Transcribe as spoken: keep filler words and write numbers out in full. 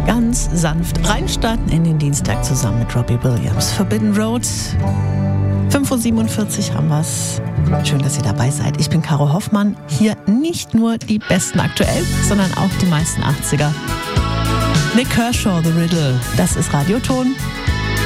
ganz sanft reinstarten in den Dienstag zusammen mit Robbie Williams. Forbidden Road, fünf Uhr siebenundvierzig haben wir's. Schön, dass ihr dabei seid. Ich bin Caro Hoffmann. Hier nicht nur die besten aktuell, sondern auch die meisten achtziger. Nick Kershaw, The Riddle, das ist Radioton.